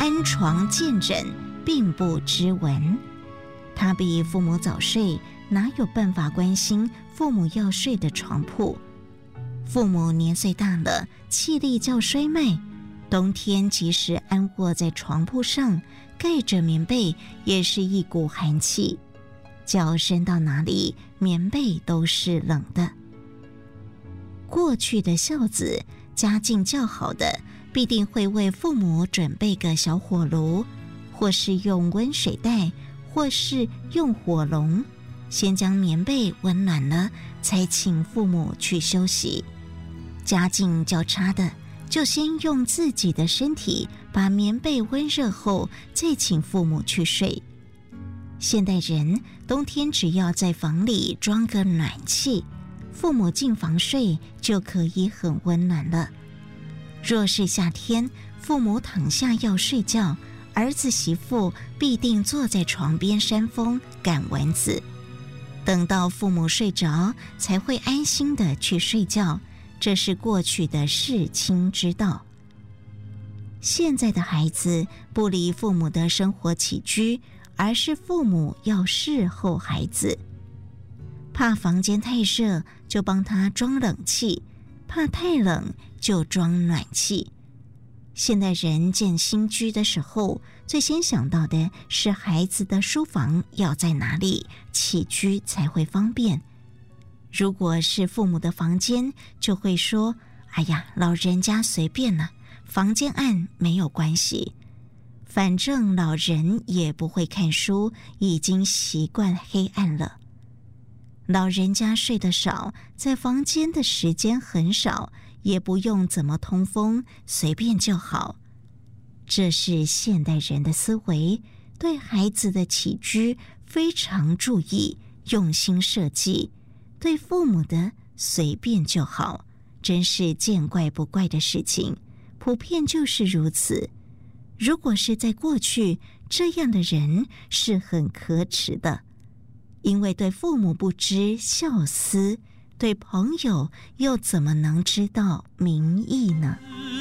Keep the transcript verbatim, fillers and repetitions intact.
安床见枕，并不知闻。他比父母早睡，哪有办法关心父母要睡的床铺？父母年岁大了，气力较衰迈，冬天即使安卧在床铺上，盖着棉被，也是一股寒气，脚伸到哪里，棉被都是冷的。过去的孝子，家境较好的，必定会为父母准备个小火炉，或是用温水袋，或是用火笼，先将棉被温暖了，才请父母去休息。家境较差的，就先用自己的身体把棉被温热后，再请父母去睡。现代人冬天只要在房里装个暖气，父母进房睡就可以很温暖了。若是夏天，父母躺下要睡觉，儿子媳妇必定坐在床边扇风赶蚊子，等到父母睡着，才会安心的去睡觉。这是过去的世亲之道。现在的孩子不理父母的生活起居，而是父母要侍候孩子。怕房间太热，就帮他装冷气；怕太冷，就装暖气。现代人建新居的时候，最先想到的是孩子的书房要在哪里，起居才会方便。如果是父母的房间，就会说：哎呀，老人家随便了，房间暗没有关系，反正老人也不会看书，已经习惯黑暗了。老人家睡得少，在房间的时间很少，也不用怎么通风，随便就好。这是现代人的思维，对孩子的起居非常注意，用心设计。对父母的随便就好，真是见怪不怪的事情，普遍就是如此。如果是在过去，这样的人是很可耻的，因为对父母不知孝思，对朋友又怎么能知道名义呢？